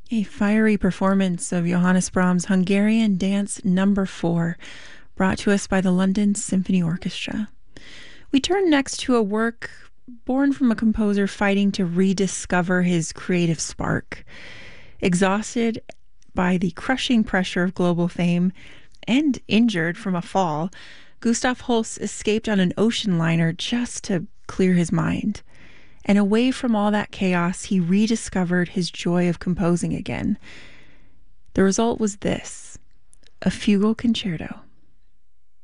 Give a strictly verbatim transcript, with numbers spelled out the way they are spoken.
A fiery performance of Johannes Brahms' Hungarian Dance Number Four, brought to us by the London Symphony Orchestra. We turn next to a work born from a composer fighting to rediscover his creative spark. Exhausted by the crushing pressure of global fame and injured from a fall, Gustav Holst escaped on an ocean liner just to clear his mind. And away from all that chaos, he rediscovered his joy of composing again. The result was this, a fugal concerto.